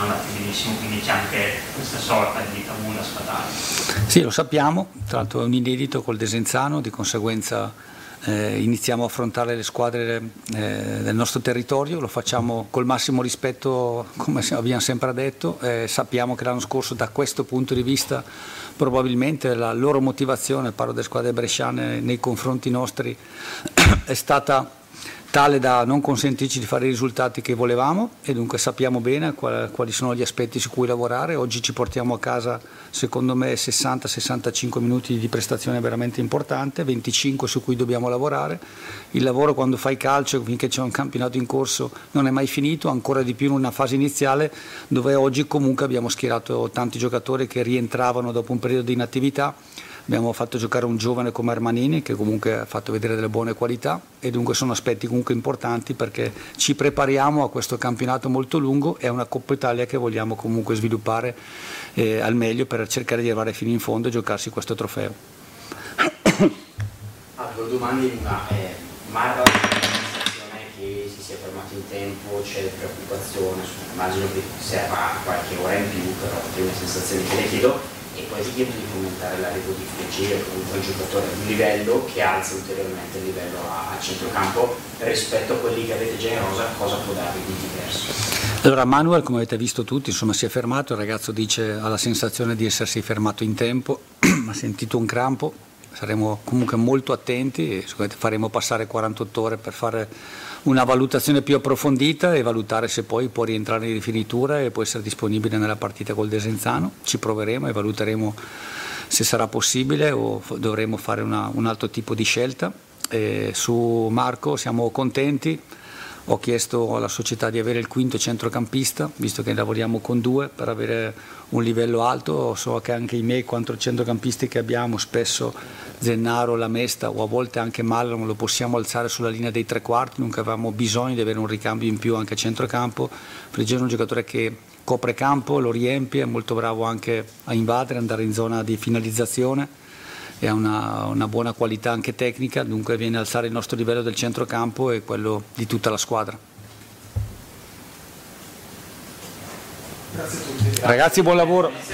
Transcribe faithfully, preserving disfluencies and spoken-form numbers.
sono andati benissimo, quindi c'è anche questa sorta di tabù da sfatare. Sì, lo sappiamo, tra l'altro è un inedito col Desenzano, di conseguenza eh, iniziamo a affrontare le squadre eh, del nostro territorio, lo facciamo col massimo rispetto, come abbiamo sempre detto, eh, sappiamo che l'anno scorso da questo punto di vista probabilmente la loro motivazione, parlo delle squadre bresciane, nei confronti nostri è stata tale da non consentirci di fare i risultati che volevamo, e dunque sappiamo bene qual, quali sono gli aspetti su cui lavorare. Oggi ci portiamo a casa secondo me sessanta sessantacinque minuti di prestazione veramente importante, venticinque su cui dobbiamo lavorare. Il lavoro quando fai calcio, finché c'è un campionato in corso, non è mai finito, ancora di più in una fase iniziale dove oggi comunque abbiamo schierato tanti giocatori che rientravano dopo un periodo di inattività. Abbiamo fatto giocare un giovane come Armanini che comunque ha fatto vedere delle buone qualità, e dunque sono aspetti comunque importanti perché ci prepariamo a questo campionato molto lungo e a una Coppa Italia che vogliamo comunque sviluppare eh, al meglio per cercare di arrivare fino in fondo e giocarsi questo trofeo. Ah, due domande in una. Eh, Marra, la sensazione che si sia fermato in tempo, c'è preoccupazione, immagino che serva qualche ora in più, però è una sensazione che le chiedo. E poi ti chiedo di commentare l'arrivo di Fleggi, comunque un giocatore di livello che alza ulteriormente il livello a, a centrocampo rispetto a quelli che avete già in rosa, cosa può darvi di diverso? Allora Manuel, come avete visto tutti, insomma si è fermato, il ragazzo dice ha la sensazione di essersi fermato in tempo, ha sentito un crampo, saremo comunque molto attenti e faremo passare quarantotto ore per fare una valutazione più approfondita e valutare se poi può rientrare in rifinitura e può essere disponibile nella partita col Desenzano. Ci proveremo e valuteremo se sarà possibile o dovremo fare una, un altro tipo di scelta. E su Marco siamo contenti. Ho chiesto alla società di avere il quinto centrocampista, visto che lavoriamo con due, per avere un livello alto. So che anche i miei quattro centrocampisti che abbiamo, spesso Zennaro, Lamesta o a volte anche Mallam, lo possiamo alzare sulla linea dei tre quarti, dunque avevamo bisogno di avere un ricambio in più anche a centrocampo. Fregeno è un giocatore che copre campo, lo riempie, è molto bravo anche a invadere, andare in zona di finalizzazione, e ha una, una buona qualità anche tecnica, dunque viene a alzare il nostro livello del centrocampo e quello di tutta la squadra. Grazie a tutti. Ragazzi, buon lavoro.